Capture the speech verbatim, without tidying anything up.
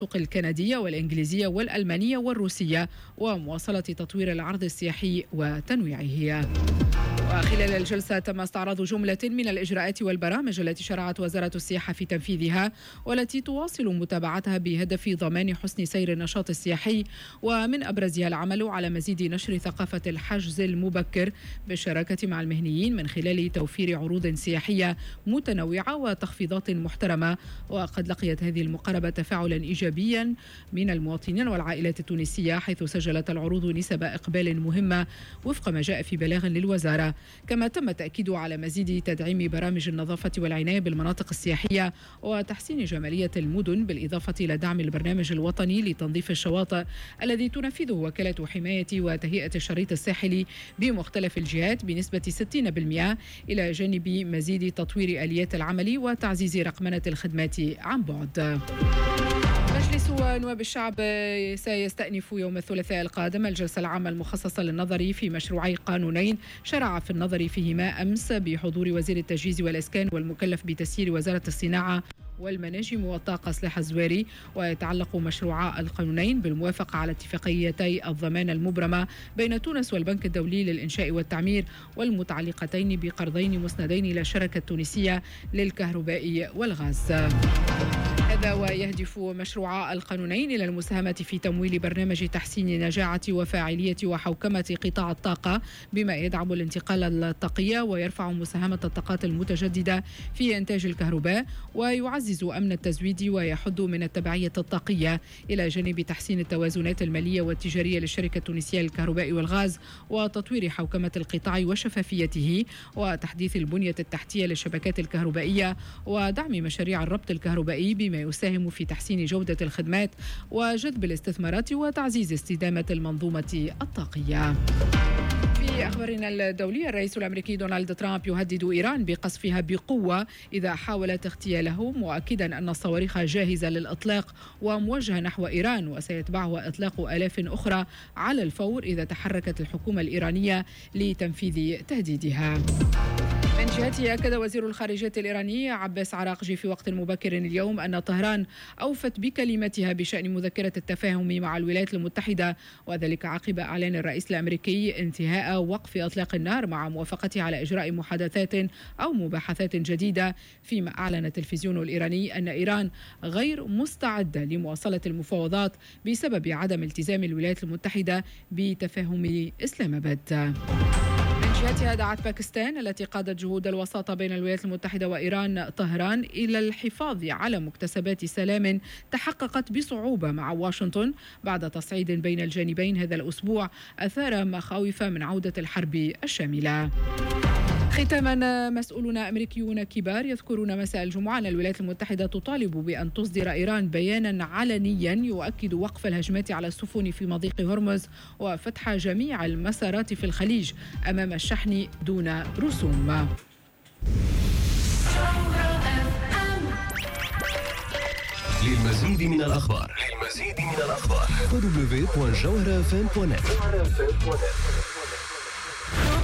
السوق الكندية والإنجليزية والألمانية والروسية ومواصلة تطوير العرض السياحي وتنويعه. وخلال الجلسة تم استعراض جملة من الإجراءات والبرامج التي شرعت وزارة السياحة في تنفيذها والتي تواصل متابعتها بهدف ضمان حسن سير النشاط السياحي، ومن أبرزها العمل على مزيد نشر ثقافة الحجز المبكر بالشراكة مع المهنيين من خلال توفير عروض سياحية متنوعة وتخفيضات محترمة. وقد لقيت هذه المقاربة تفاعلا إيجابيا من المواطنين والعائلات التونسية، حيث سجلت العروض نسب إقبال مهمة وفق ما جاء في بلاغ للوزارة. كما تم التأكيد على مزيد تدعيم برامج النظافة والعناية بالمناطق السياحية وتحسين جمالية المدن، بالإضافة إلى دعم البرنامج الوطني لتنظيف الشواطئ الذي تنفذه وكالة حماية وتهيئة الشريط الساحلي بمختلف الجهات بنسبة ستين بالمئة، إلى جانب مزيد تطوير آليات العمل وتعزيز رقمنة الخدمات عن بعد. مجلس نواب الشعب سيستأنف يوم الثلاثاء القادم الجلسة العامة المخصصة للنظر في مشروعي قانونين شرع في النظر فيهما أمس بحضور وزير التجهيز والإسكان والمكلف بتسيير وزارة الصناعة والمناجم والطاقة سلاح الزواري. ويتعلق مشروعا القانونين بالموافقة على اتفاقيتي الضمان المبرمة بين تونس والبنك الدولي للإنشاء والتعمير والمتعلقتين بقرضين مسندين إلى الشركة التونسية للكهرباء والغاز. هذا ويهدف مشروع القانونين إلى المساهمة في تمويل برنامج تحسين نجاعة وفاعلية وحوكمة قطاع الطاقة بما يدعم الانتقال الطاقية ويرفع مساهمة الطاقات المتجددة في إنتاج الكهرباء ويعزز أمن التزويد ويحد من التبعية الطاقية، إلى جانب تحسين التوازنات المالية والتجارية للشركة التونسية للكهرباء والغاز وتطوير حوكمة القطاع وشفافيته وتحديث البنية التحتية للشبكات الكهربائية ودعم مشاريع الربط الكهربائي بما يساهم في تحسين جودة الخدمات وجذب الاستثمارات وتعزيز استدامة المنظومة الطاقية. في أخبارنا الدولية، الرئيس الأمريكي دونالد ترامب يهدد إيران بقصفها بقوة إذا حاولت اغتياله، مؤكدا أن الصواريخ جاهزة للإطلاق وموجهة نحو إيران وسيتبعها إطلاق آلاف أخرى على الفور إذا تحركت الحكومة الإيرانية لتنفيذ تهديدها. من جهته أكد وزير الخارجية الإيراني عباس عراقجي في وقت مبكر اليوم أن طهران أوفت بكلمتها بشأن مذكرة التفاهم مع الولايات المتحدة، وذلك عقب إعلان الرئيس الأمريكي انتهاء وقف إطلاق النار مع موافقته على إجراء محادثات أو مباحثات جديدة، فيما أعلن التلفزيون الإيراني أن إيران غير مستعدة لمواصلة المفاوضات بسبب عدم التزام الولايات المتحدة بتفاهم إسلام آباد. من جهتها دعت باكستان التي قادت جهود الوساطة بين الولايات المتحدة وإيران طهران إلى الحفاظ على مكتسبات سلام تحققت بصعوبة مع واشنطن بعد تصعيد بين الجانبين هذا الأسبوع أثار مخاوف من عودة الحرب الشاملة. ختاما، مسؤولون أمريكيون كبار يذكرون مساء الجمعة أن الولايات المتحدة تطالب بأن تصدر إيران بيانا علنيا يؤكد وقف الهجمات على السفن في مضيق هرمز وفتح جميع المسارات في الخليج أمام الشحن دون رسوم. للمزيد من الأخبار للمزيد من الأخبار دبليو دبليو دبليو دوت جوهرة إف إم دوت نت.